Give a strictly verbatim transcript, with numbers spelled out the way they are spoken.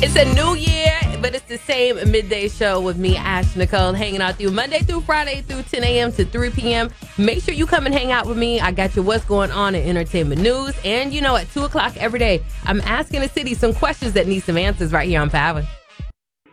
It's a new year, but it's the same midday show with me, Ash Nicole, hanging out with you Monday through Friday through ten a.m. to three p.m. Make sure you come and hang out with me. I got you what's going on in entertainment news. And, you know, at two o'clock every day, I'm asking the city some questions that need some answers right here on Power.